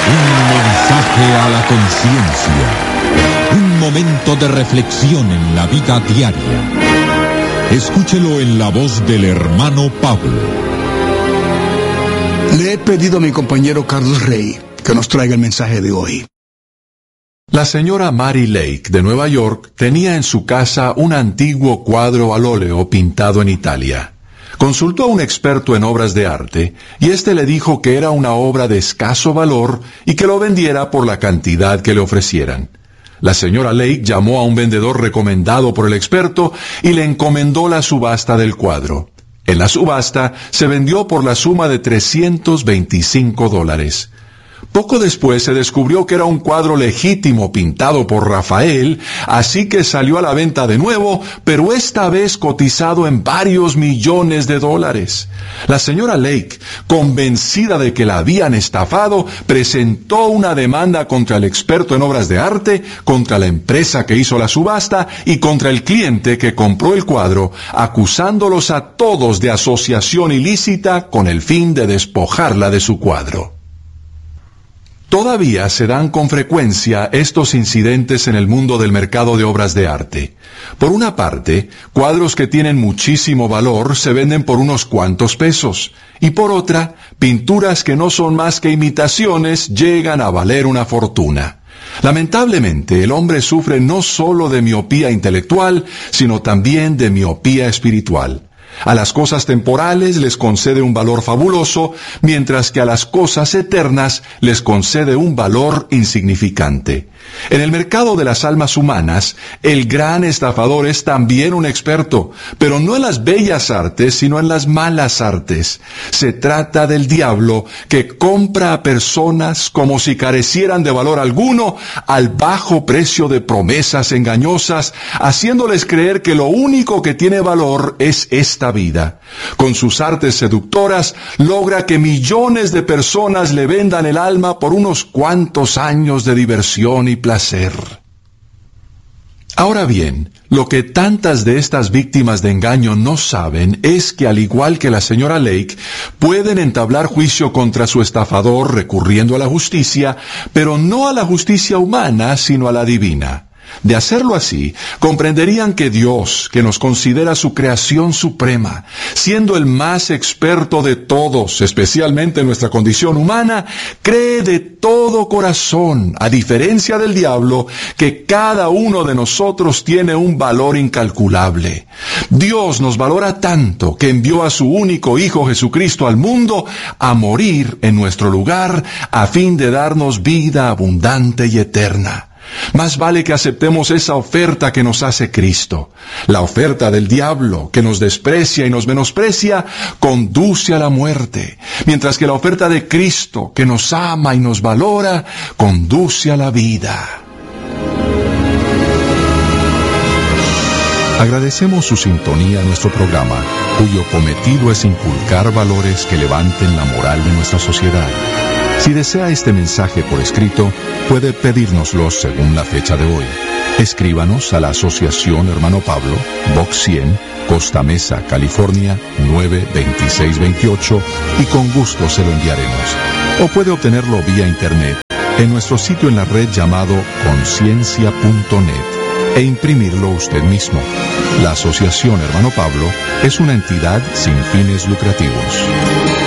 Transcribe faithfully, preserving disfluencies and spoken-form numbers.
Un mensaje a la conciencia. Un momento de reflexión en la vida diaria. Escúchelo en la voz del hermano Pablo. Le he pedido a mi compañero Carlos Rey que nos traiga el mensaje de hoy. La señora Mary Lake de Nueva York tenía en su casa un antiguo cuadro al óleo pintado en Italia. Consultó a un experto en obras de arte y éste le dijo que era una obra de escaso valor y que lo vendiera por la cantidad que le ofrecieran. La señora Lake llamó a un vendedor recomendado por el experto y le encomendó la subasta del cuadro. En la subasta se vendió por la suma de trescientos veinticinco dólares. Poco después se descubrió que era un cuadro legítimo pintado por Rafael, así que salió a la venta de nuevo, pero esta vez cotizado en varios millones de dólares. La señora Lake, convencida de que la habían estafado, presentó una demanda contra el experto en obras de arte, contra la empresa que hizo la subasta y contra el cliente que compró el cuadro, acusándolos a todos de asociación ilícita con el fin de despojarla de su cuadro. Todavía se dan con frecuencia estos incidentes en el mundo del mercado de obras de arte. Por una parte, cuadros que tienen muchísimo valor se venden por unos cuantos pesos, y por otra, pinturas que no son más que imitaciones llegan a valer una fortuna. Lamentablemente, el hombre sufre no solo de miopía intelectual, sino también de miopía espiritual. A las cosas temporales les concede un valor fabuloso, mientras que a las cosas eternas les concede un valor insignificante. En el mercado de las almas humanas, el gran estafador es también un experto, pero no en las bellas artes, sino en las malas artes. Se trata del diablo, que compra a personas como si carecieran de valor alguno, al bajo precio de promesas engañosas, haciéndoles creer que lo único que tiene valor es esta vida. Con sus artes seductoras, logra que millones de personas le vendan el alma por unos cuantos años de diversión y placer. Ahora bien, lo que tantas de estas víctimas de engaño no saben es que, al igual que la señora Lake, pueden entablar juicio contra su estafador recurriendo a la justicia, pero no a la justicia humana, sino a la divina. De hacerlo así, comprenderían que Dios, que nos considera su creación suprema, siendo el más experto de todos, especialmente en nuestra condición humana, cree de todo corazón, a diferencia del diablo, que cada uno de nosotros tiene un valor incalculable. Dios nos valora tanto que envió a su único Hijo Jesucristo al mundo a morir en nuestro lugar, a fin de darnos vida abundante y eterna. Más vale que aceptemos esa oferta que nos hace Cristo. La oferta del diablo, que nos desprecia y nos menosprecia, conduce a la muerte, mientras que la oferta de Cristo, que nos ama y nos valora, conduce a la vida. Agradecemos su sintonía a nuestro programa, cuyo cometido es inculcar valores que levanten la moral de nuestra sociedad. Si desea este mensaje por escrito, puede pedírnoslo según la fecha de hoy. Escríbanos a la Asociación Hermano Pablo, Box cien, Costa Mesa, California, nueve dos seis dos ocho, y con gusto se lo enviaremos. O puede obtenerlo vía internet en nuestro sitio en la red llamado conciencia punto net e imprimirlo usted mismo. La Asociación Hermano Pablo es una entidad sin fines lucrativos.